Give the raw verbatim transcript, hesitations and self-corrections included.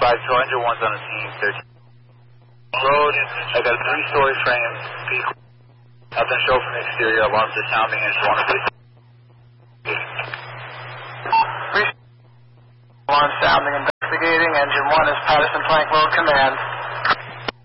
five two, engine one's on the scene, thirteen. Road, I got a three-story frame, peak. Nothing show from the exterior, alarms are sounding, engine one is Alarm sounding, investigating, engine one is Patterson Plank Road Command.